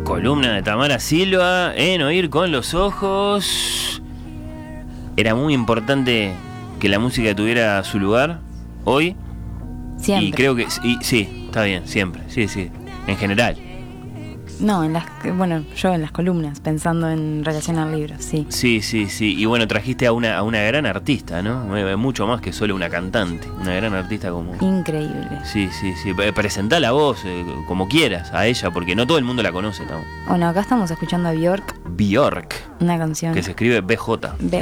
Columna de Tamara Silva en Oír con los Ojos. Era muy importante que la música tuviera su lugar hoy. Siempre. Y creo que sí, está bien, siempre. Sí, en general. No, yo en las columnas, pensando en relación al libro, sí. Sí. Y bueno, trajiste a una gran artista, ¿no? Mucho más que solo una cantante. Una gran artista como... Increíble. Sí. Presentá la voz como quieras a ella, porque no todo el mundo la conoce, ¿no? Bueno, acá estamos escuchando a Björk. Una canción. Que se escribe BJ.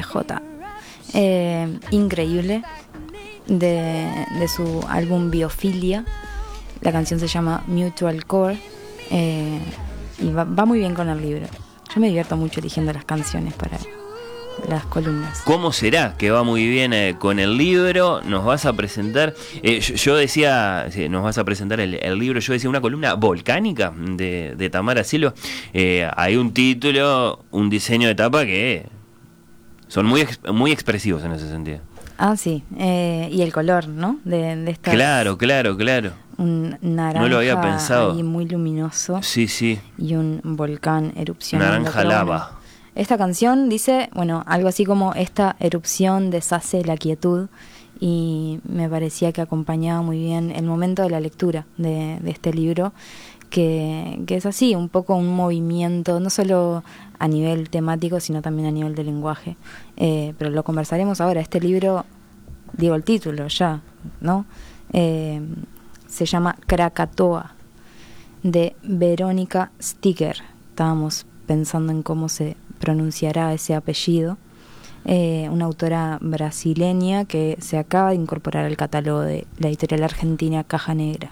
Increíble. De su álbum Biofilia. La canción se llama Mutual Core. Y va muy bien con el libro. Yo me divierto mucho eligiendo las canciones para las columnas. ¿Cómo será que va muy bien con el libro? Nos vas a presentar, yo decía, nos vas a presentar el libro, yo decía una columna volcánica de Tamara Silva. Hay un título, un diseño de tapa que son muy expresivos en ese sentido. Ah, sí, y el color, ¿no? De esta. Claro. Un naranja, no lo había pensado. Ahí muy luminoso. Sí. Y un volcán erupcionando. Naranja lava. Bueno, esta canción dice, algo así como: esta erupción deshace la quietud. Y me parecía que acompañaba muy bien el momento de la lectura de este libro, que es así, un poco un movimiento, no solo a nivel temático, sino también a nivel de lenguaje. Pero lo conversaremos ahora. Este libro, digo el título ya, ¿no? Se llama Krakatoa, de Verónica Sticker. Estábamos pensando en cómo se pronunciará ese apellido. Una autora brasileña que se acaba de incorporar al catálogo de la editorial argentina Caja Negra.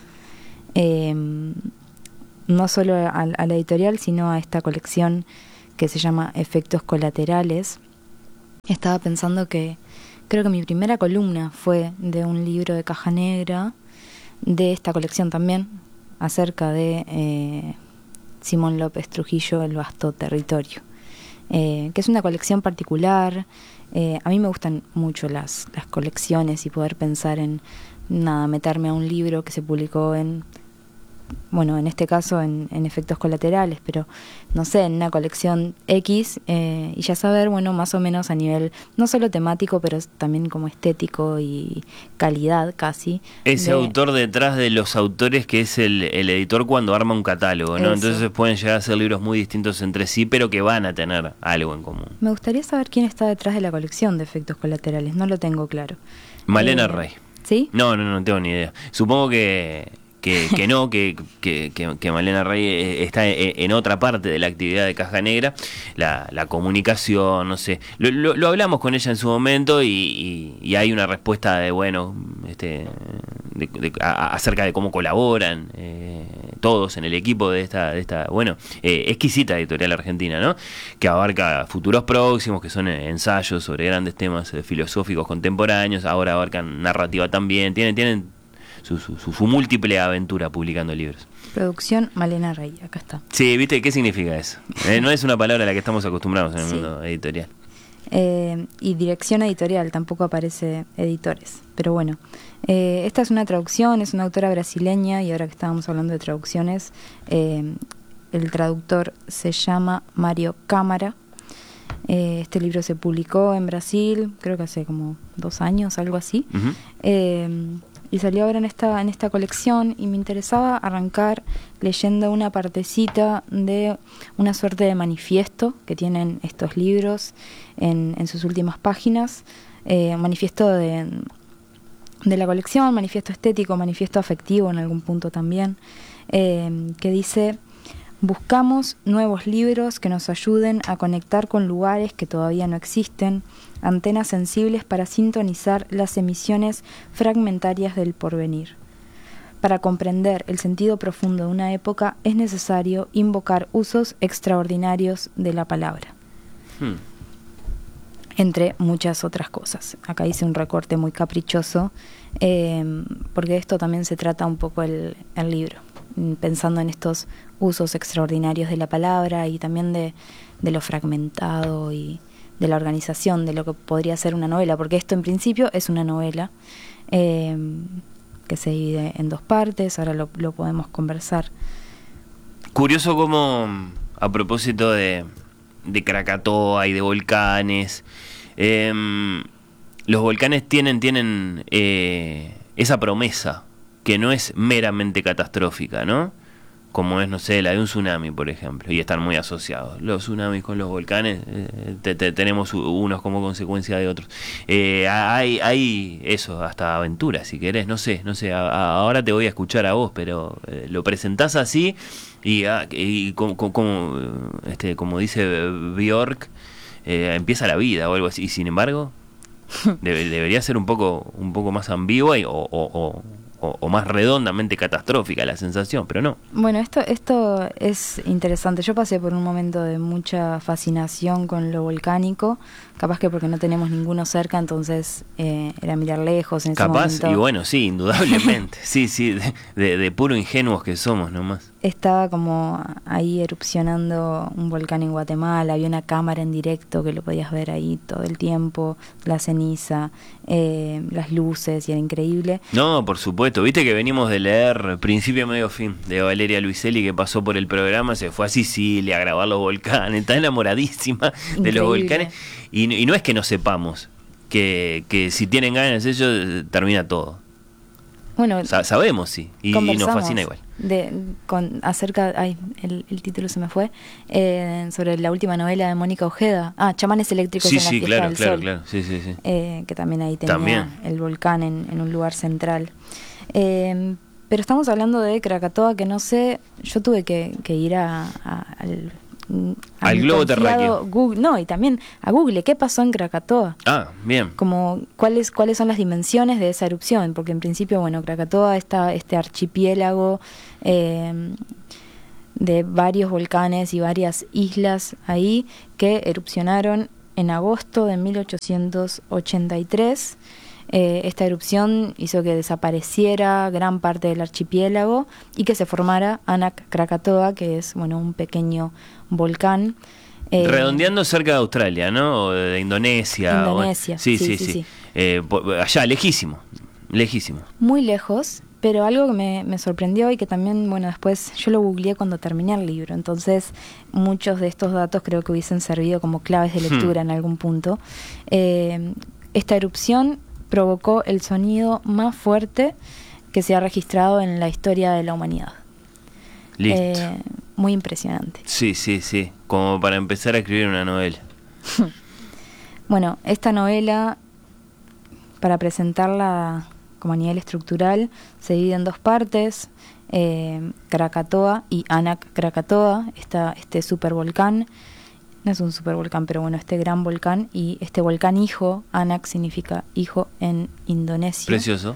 No solo a la editorial, sino a esta colección que se llama Efectos Colaterales. Estaba pensando que creo que mi primera columna fue de un libro de Caja Negra, de esta colección también, acerca de Simón López Trujillo, El vasto territorio, que es una colección particular. A mí me gustan mucho las colecciones y poder pensar en meterme a un libro que se publicó en este caso en Efectos Colaterales, pero no sé, en una colección X, y ya saber, más o menos a nivel no solo temático, pero también como estético y calidad casi. Ese autor detrás de los autores que es el editor cuando arma un catálogo, ¿no? Eso. Entonces pueden llegar a ser libros muy distintos entre sí, pero que van a tener algo en común. Me gustaría saber quién está detrás de la colección de Efectos Colaterales, no lo tengo claro. Malena Rey. ¿Sí? No tengo ni idea. Supongo que Malena Rey está en otra parte de la actividad de Caja Negra, la comunicación, no sé. Lo hablamos con ella en su momento y hay una respuesta acerca de cómo colaboran todos en el equipo de esta exquisita editorial argentina, ¿no? Que abarca futuros próximos, que son ensayos sobre grandes temas filosóficos contemporáneos, ahora abarcan narrativa también, tienen su múltiple aventura publicando libros. Producción Malena Rey, acá está. Sí, ¿viste? ¿Qué significa eso? No es una palabra a la que estamos acostumbrados en el mundo editorial. Y dirección editorial, tampoco aparece editores. Pero bueno, esta es una traducción, es una autora brasileña, y ahora que estábamos hablando de traducciones, el traductor se llama Mario Cámara. Este libro se publicó en Brasil, creo que hace como 2 años, algo así. Uh-huh. Y salió ahora en esta colección, y me interesaba arrancar leyendo una partecita de una suerte de manifiesto que tienen estos libros en sus últimas páginas. Manifiesto de la colección, manifiesto estético, manifiesto afectivo en algún punto también, que dice: buscamos nuevos libros que nos ayuden a conectar con lugares que todavía no existen, antenas sensibles para sintonizar las emisiones fragmentarias del porvenir. Para comprender el sentido profundo de una época es necesario invocar usos extraordinarios de la palabra. Entre muchas otras cosas. Acá hice un recorte muy caprichoso, porque de esto también se trata un poco el libro, pensando en estos usos extraordinarios de la palabra y también de lo fragmentado y de la organización de lo que podría ser una novela, porque esto en principio es una novela que se divide en 2 partes. Ahora lo podemos conversar. Curioso como, a propósito de Krakatoa y de volcanes, los volcanes tienen esa promesa que no es meramente catastrófica, ¿no? Como es, no sé, la de un tsunami, por ejemplo, y están muy asociados los tsunamis con los volcanes. Tenemos unos como consecuencia de otros. Hay eso, hasta aventuras, si querés, no sé, ahora te voy a escuchar a vos, pero lo presentás así y como dice Bjork, empieza la vida o algo así, y sin embargo debería ser un poco más ambigua o más redondamente catastrófica la sensación, pero no. Bueno, esto es interesante. Yo pasé por un momento de mucha fascinación con lo volcánico, capaz que porque no tenemos ninguno cerca, entonces era mirar lejos en ese momento. Y bueno, sí, indudablemente. sí, de puro ingenuos que somos nomás. Estaba como ahí erupcionando un volcán en Guatemala, había una cámara en directo que lo podías ver ahí todo el tiempo, la ceniza, las luces, y era increíble. No, por supuesto, viste que venimos de leer Principio, Medio, Fin, de Valeria Luiselli, que pasó por el programa, se fue a Sicilia a grabar los volcanes, está enamoradísima de los volcanes, y no es que no sepamos que si tienen ganas ellos, termina todo. Bueno, sabemos, sí, y nos fascina igual. El título se me fue, sobre la última novela de Mónica Ojeda, Chamanes Eléctricos en la Fiesta del Sol. Claro, sí. Que también ahí tenía el volcán en un lugar central. Pero estamos hablando de Krakatoa, que no sé, yo tuve que ir al globo terráqueo. Google, y también a Google, ¿qué pasó en Krakatoa? Bien. Como cuáles son las dimensiones de esa erupción, porque en principio, Krakatoa está este archipiélago de varios volcanes y varias islas ahí que erupcionaron en agosto de 1883. Esta erupción hizo que desapareciera gran parte del archipiélago y que se formara Anak Krakatoa, que es un pequeño volcán. Redondeando cerca de Australia, ¿no? O de Indonesia. Indonesia, sí. Allá, lejísimo. Muy lejos, pero algo que me sorprendió y que también, después yo lo googleé cuando terminé el libro, entonces muchos de estos datos creo que hubiesen servido como claves de lectura en algún punto. Esta erupción provocó el sonido más fuerte que se ha registrado en la historia de la humanidad. Listo. Muy impresionante. Sí, como para empezar a escribir una novela. Esta novela, para presentarla como a nivel estructural, se divide en dos partes. Krakatoa y Anak Krakatoa, este supervolcán. No es un supervolcán, pero este gran volcán, y este volcán hijo, Anak significa hijo en Indonesia. Precioso.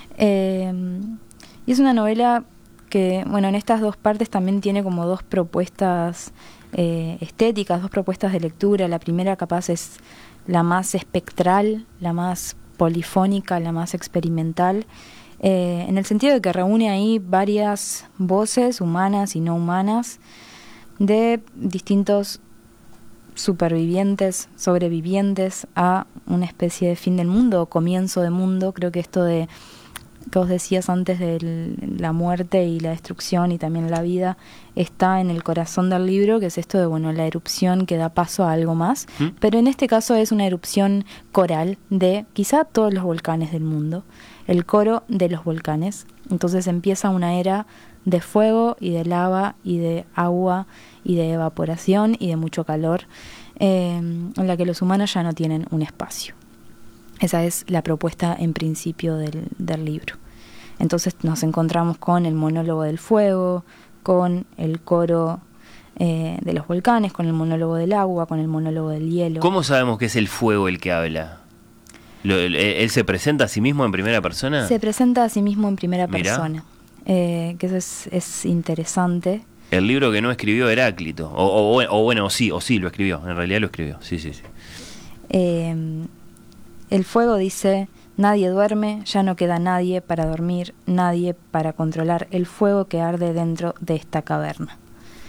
Y es una novela que, en estas dos partes también tiene como dos propuestas estéticas, dos propuestas de lectura. La primera capaz es la más espectral, la más polifónica, la más experimental, en el sentido de que reúne ahí varias voces humanas y no humanas de distintos supervivientes, sobrevivientes a una especie de fin del mundo o comienzo de mundo. Creo que esto de que vos decías antes de la muerte y la destrucción y también la vida está en el corazón del libro, que es esto de la erupción que da paso a algo más, pero en este caso es una erupción coral de quizá todos los volcanes del mundo, el coro de los volcanes. Entonces empieza una era de fuego y de lava y de agua y de evaporación y de mucho calor, en la que los humanos ya no tienen un espacio. Esa es la propuesta en principio del libro. Entonces nos encontramos con el monólogo del fuego, con el coro de los volcanes, con el monólogo del agua, con el monólogo del hielo. ¿Cómo sabemos que es el fuego el que habla? ¿Él se presenta a sí mismo en primera persona? Se presenta a sí mismo en primera persona. Que eso es interesante. El libro que no escribió Heráclito, sí lo escribió, en realidad lo escribió, sí. El fuego dice: nadie duerme, ya no queda nadie para dormir, nadie para controlar el fuego que arde dentro de esta caverna.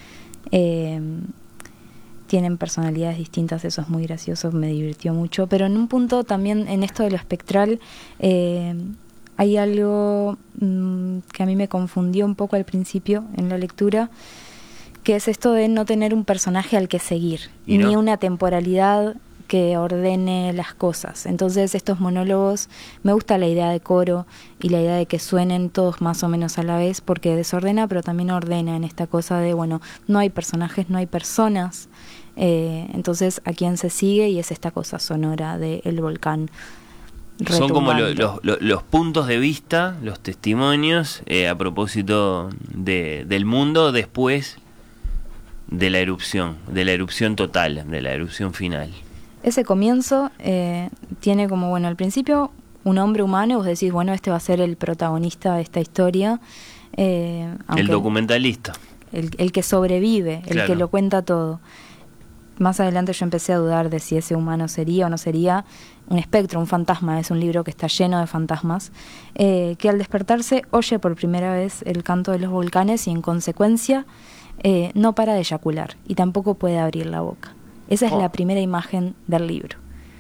Tienen personalidades distintas, eso es muy gracioso, me divirtió mucho, pero en un punto también en esto de lo espectral hay algo que a mí me confundió un poco al principio en la lectura, que es esto de no tener un personaje al que seguir, ¿Y ni no? una temporalidad que ordene las cosas. Entonces estos monólogos, me gusta la idea de coro y la idea de que suenen todos más o menos a la vez, porque desordena pero también ordena en esta cosa de, bueno, no hay personajes, no hay personas, entonces a quién se sigue, y es esta cosa sonora del volcán Son como retumbando. los puntos de vista, los testimonios a propósito del mundo después de la erupción total, de la erupción final. Ese comienzo tiene como, bueno, al principio un hombre humano, vos decís, bueno, este va a ser el protagonista de esta historia. El documentalista. El que sobrevive, el Claro. que lo cuenta todo. Más adelante yo empecé a dudar de si ese humano sería o no sería un espectro, un fantasma. Es un libro que está lleno de fantasmas, que al despertarse oye por primera vez el canto de los volcanes y en consecuencia no para de eyacular y tampoco puede abrir la boca. Esa es la primera imagen del libro.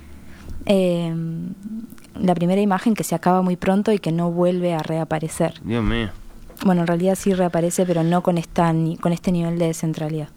La primera imagen que se acaba muy pronto y que no vuelve a reaparecer. Dios mío. Bueno, en realidad sí reaparece, pero no con con este nivel de centralidad.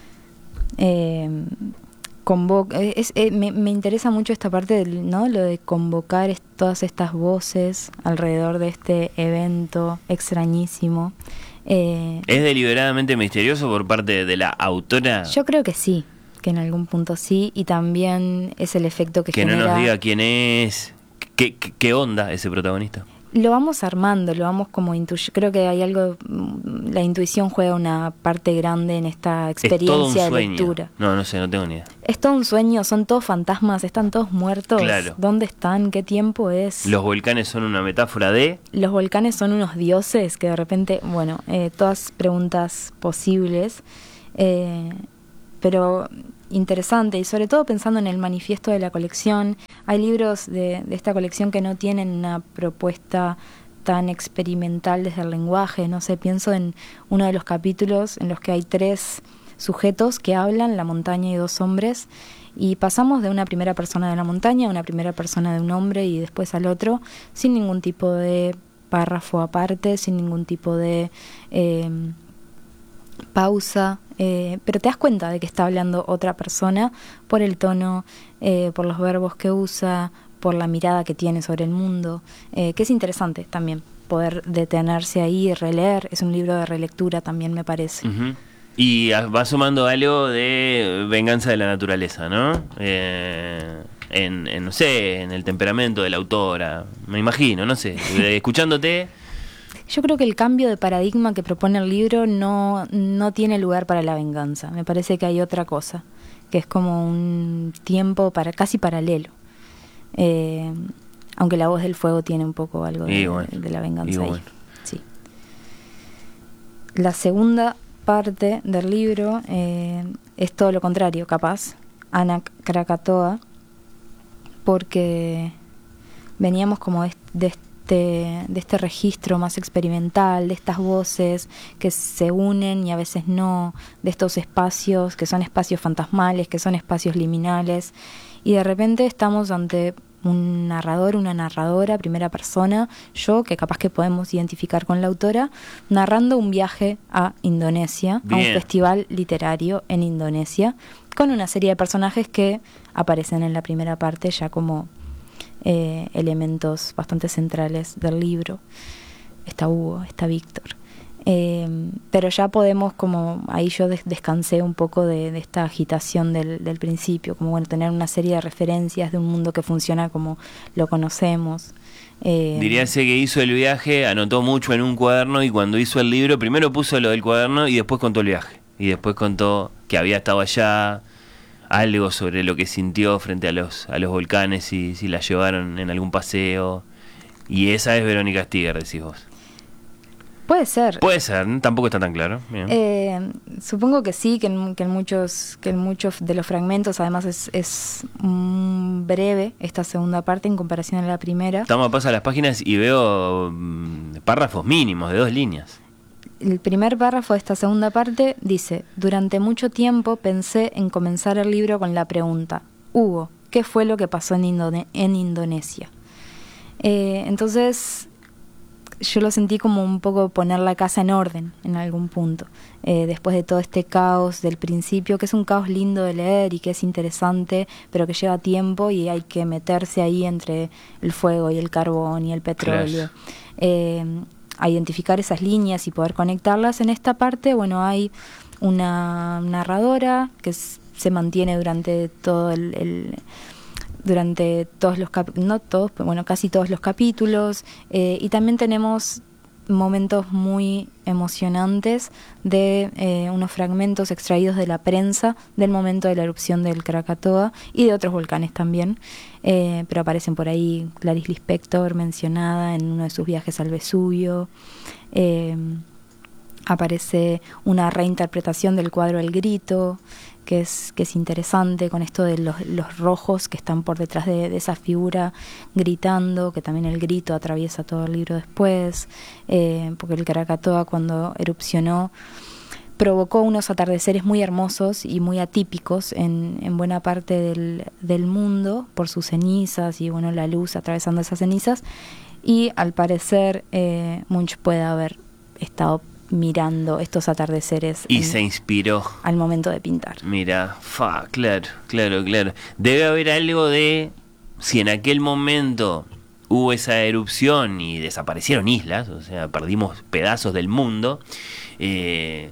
Me interesa mucho esta parte, ¿no? Lo de convocar todas estas voces alrededor de este evento extrañísimo. ¿Es deliberadamente misterioso por parte de la autora? Yo creo que sí, que en algún punto sí, y también es el efecto que Que genera... no nos diga quién es, qué onda ese protagonista. Lo vamos armando, lo vamos como creo que hay algo, la intuición juega una parte grande en esta experiencia es todo un de sueño. lectura. No sé, no tengo ni idea. Es todo un sueño, son todos fantasmas, están todos muertos. Claro. ¿Dónde están? ¿Qué tiempo es? Los volcanes son una metáfora de... Los volcanes son unos dioses que de repente, bueno, todas preguntas posibles, pero interesante, y sobre todo pensando en el manifiesto de la colección. Hay libros de esta colección que no tienen una propuesta tan experimental desde el lenguaje. No sé, pienso en uno de los capítulos en los que hay 3 sujetos que hablan, la montaña y 2 hombres, y pasamos de una primera persona de la montaña a una primera persona de un hombre y después al otro, sin ningún tipo de párrafo aparte, sin ningún tipo de pausa, pero te das cuenta de que está hablando otra persona por el tono, por los verbos que usa, por la mirada que tiene sobre el mundo, que es interesante también poder detenerse ahí y releer. Es un libro de relectura también, me parece. Uh-huh. Y va sumando algo de venganza de la naturaleza, ¿no? No sé, en el temperamento de la autora, me imagino, no sé, escuchándote... Yo creo que el cambio de paradigma que propone el libro no tiene lugar para la venganza. Me parece que hay otra cosa, que es como un tiempo casi paralelo. Aunque La voz del fuego tiene un poco algo de la venganza ahí. Bueno. Sí. La segunda parte del libro es todo lo contrario, capaz, Anak Krakatoa, porque veníamos como de este registro más experimental, de estas voces que se unen y a veces no, de estos espacios que son espacios fantasmales, que son espacios liminales, y de repente estamos ante un narrador, una narradora, primera persona, yo, que capaz que podemos identificar con la autora, narrando un viaje a Indonesia, a un festival literario en Indonesia, con una serie de personajes que aparecen en la primera parte ya como elementos bastante centrales del libro. Está Hugo, está Víctor, pero ya podemos, como ahí yo descansé un poco de esta agitación del principio, como bueno, tener una serie de referencias de un mundo que funciona como lo conocemos. Diríase que hizo el viaje, anotó mucho en un cuaderno, y cuando hizo el libro primero puso lo del cuaderno y después contó el viaje, y después contó que había estado allá, algo sobre lo que sintió frente a los volcanes, y si la llevaron en algún paseo. Y esa es Verónica Stiger, decís vos. Puede ser, ¿no? Tampoco está tan claro. Supongo que sí, que en muchos de los fragmentos, además es breve esta segunda parte en comparación a la primera. Estamos a paso a las páginas y veo párrafos mínimos de 2 líneas. El primer párrafo de esta segunda parte dice: durante mucho tiempo pensé en comenzar el libro con la pregunta, Hugo, ¿qué fue lo que pasó en Indonesia? Entonces yo lo sentí como un poco poner la casa en orden en algún punto, después de todo este caos del principio, que es un caos lindo de leer y que es interesante, pero que lleva tiempo y hay que meterse ahí entre el fuego y el carbón y el petróleo, a identificar esas líneas y poder conectarlas. En esta parte, bueno, hay una narradora que se mantiene durante todo durante todos los no todos, pero bueno, casi todos los capítulos, y también tenemos momentos muy emocionantes de unos fragmentos extraídos de la prensa del momento de la erupción del Krakatoa y de otros volcanes también, pero aparecen por ahí Clarice Lispector mencionada en uno de sus viajes al Vesubio. Aparece una reinterpretación del cuadro El Grito, que es interesante, con esto de los rojos que están por detrás de esa figura gritando, que también el grito atraviesa todo el libro después, porque el Krakatoa, cuando erupcionó, provocó unos atardeceres muy hermosos y muy atípicos en buena parte del mundo por sus cenizas y bueno, la luz atravesando esas cenizas, y al parecer Munch puede haber estado mirando estos atardeceres y se inspiró al momento de pintar. Mira, claro. Debe haber algo de si en aquel momento hubo esa erupción y desaparecieron islas, o sea, perdimos pedazos del mundo. ¿Qué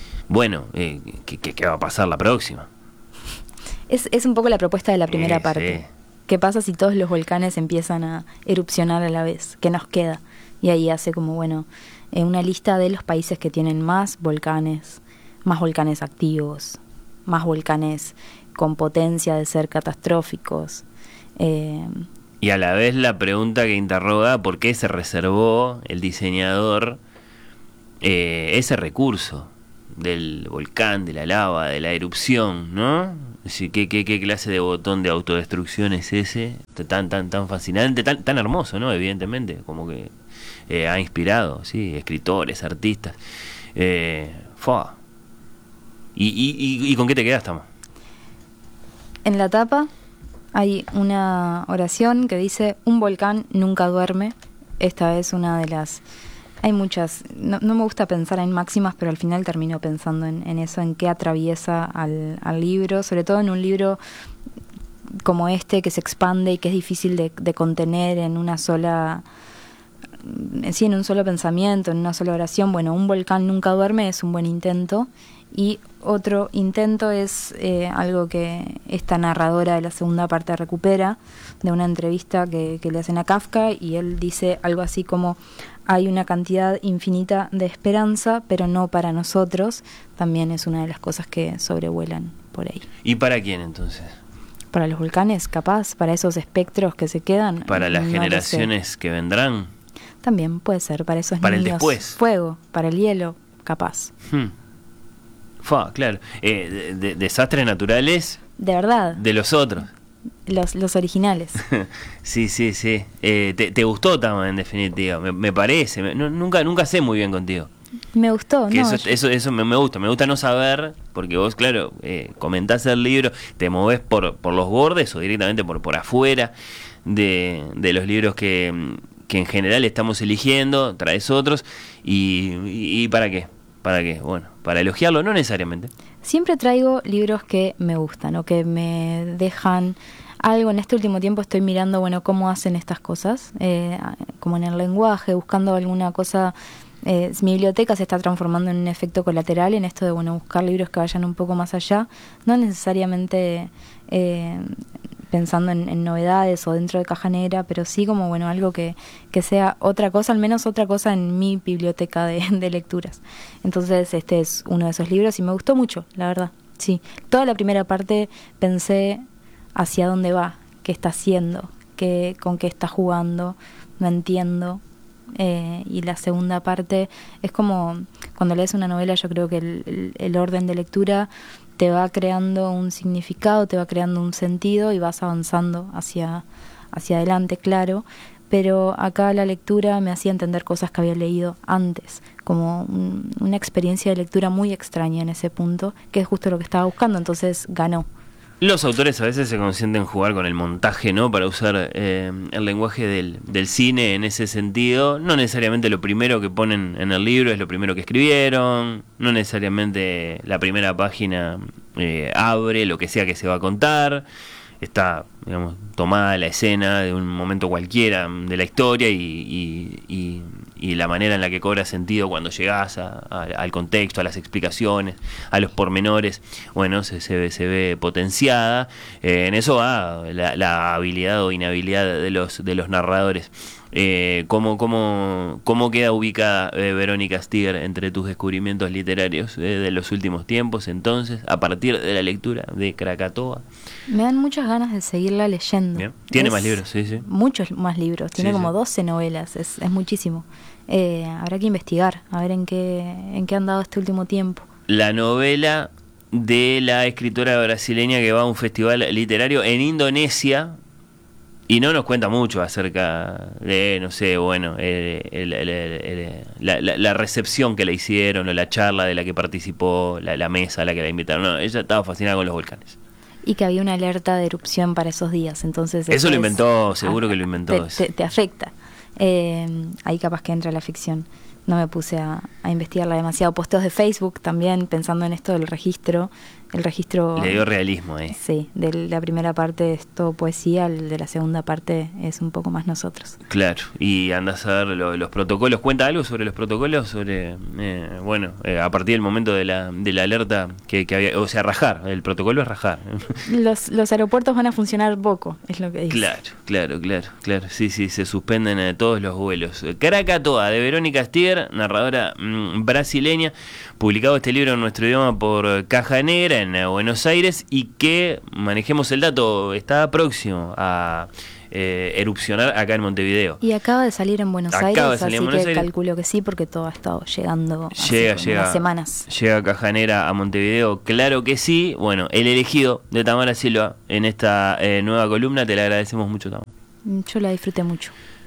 va a pasar la próxima? Es un poco la propuesta de la primera parte. Sí. ¿Qué pasa si todos los volcanes empiezan a erupcionar a la vez? ¿Qué nos queda? Y ahí hace como, bueno, una lista de los países que tienen más volcanes activos, más volcanes con potencia de ser catastróficos. Y a la vez la pregunta que interroga, ¿por qué se reservó el diseñador ese recurso del volcán, de la lava, de la erupción, ¿no? Es decir, ¿qué clase de botón de autodestrucción es ese? Tan fascinante, tan hermoso, ¿no? Evidentemente, como que ha inspirado, sí, escritores, artistas. ¿Y con qué te quedas, Tama? En la tapa hay una oración que dice: un volcán nunca duerme. Esta es una de las... Hay muchas, no me gusta pensar en máximas, pero al final termino pensando en eso, en qué atraviesa al libro, sobre todo en un libro como este, que se expande y que es difícil de contener en una sola... Sí, en un solo pensamiento, en una sola oración. Bueno, un volcán nunca duerme es un buen intento. Y otro intento es algo que esta narradora de la segunda parte recupera de una entrevista que le hacen a Kafka, y él dice algo así como: hay una cantidad infinita de esperanza, pero no para nosotros. También es una de las cosas que sobrevuelan por ahí. ¿Y para quién entonces? Para los volcanes, capaz, para esos espectros que se quedan. Para las generaciones que vendrán. También puede ser, para esos para niños. El después. Fuego, para el hielo, capaz. Claro. Desastres naturales. De verdad. De los otros. Los originales. Sí. ¿Te gustó, Tama, en definitiva? Me parece. Nunca sé muy bien contigo. Me gustó, que ¿no? Eso me gusta. Me gusta no saber, porque vos, claro, comentás el libro, te movés por los bordes o directamente por afuera de los libros que en general estamos eligiendo, traes otros, y ¿para qué? ¿Para qué? Bueno, para elogiarlo, no necesariamente. Siempre traigo libros que me gustan o que me dejan algo. En este último tiempo estoy mirando, bueno, cómo hacen estas cosas, como en el lenguaje, buscando alguna cosa. Mi biblioteca se está transformando en un efecto colateral en esto de, bueno, buscar libros que vayan un poco más allá, no necesariamente pensando en novedades o dentro de caja negra, pero sí como, bueno, algo que sea otra cosa, al menos otra cosa en mi biblioteca de lecturas. Entonces este es uno de esos libros y me gustó mucho, la verdad. Sí, toda la primera parte pensé hacia dónde va, qué está haciendo, con qué está jugando, no entiendo. Y la segunda parte es como cuando lees una novela, yo creo que el orden de lectura te va creando un significado, te va creando un sentido y vas avanzando hacia adelante, claro, pero acá la lectura me hacía entender cosas que había leído antes, como una experiencia de lectura muy extraña en ese punto, que es justo lo que estaba buscando, entonces ganó. Los autores a veces se consienten jugar con el montaje, ¿no? Para usar el lenguaje del cine en ese sentido. No necesariamente lo primero que ponen en el libro es lo primero que escribieron. No necesariamente la primera página abre lo que sea que se va a contar. Está, digamos, tomada la escena de un momento cualquiera de la historia y la manera en la que cobra sentido cuando llegás al contexto, a las explicaciones, a los pormenores, bueno, se ve potenciada. En eso va la habilidad o inhabilidad de los narradores. ¿Cómo queda ubicada Verónica Stiger entre tus descubrimientos literarios de los últimos tiempos, entonces, a partir de la lectura de Krakatoa? Me dan muchas ganas de seguirla leyendo. Bien. Tiene más libros, sí. Muchos más libros, tiene como 12 novelas, es muchísimo. Habrá que investigar, a ver en qué han dado este último tiempo. La novela de la escritora brasileña que va a un festival literario en Indonesia y no nos cuenta mucho acerca de, no sé, bueno, la recepción que le hicieron o la charla de la que participó, la mesa a la que la invitaron. No, ella estaba fascinada con los volcanes. Y que había una alerta de erupción para esos días, entonces... Eso lo inventó, seguro que lo inventó. Te afecta. Ahí capaz que entra la ficción. No me puse a investigarla demasiado. Posteos de Facebook también, pensando en esto del registro. El registro... Le dio realismo ahí. Sí, de la primera parte es todo poesía, el de la segunda parte es un poco más nosotros. Claro, y andás a ver los protocolos. ¿Cuenta algo sobre los protocolos? Sobre a partir del momento de la alerta que había... O sea, rajar, el protocolo es rajar. Los aeropuertos van a funcionar poco, es lo que dice. Claro. Sí, se suspenden todos los vuelos. Krakatoa, de Verónica Stiger, narradora brasileña, publicado este libro en nuestro idioma por Caja Negra en Buenos Aires, y que, manejemos el dato, está próximo a erupcionar acá en Montevideo. Y acaba de salir en Buenos Aires, así que calculo que sí, porque todo ha estado llegando hace unas semanas. Llega Caja Negra a Montevideo, claro que sí. Bueno, el elegido de Tamara Silva en esta nueva columna, te la agradecemos mucho, Tamara. Yo la disfruté mucho.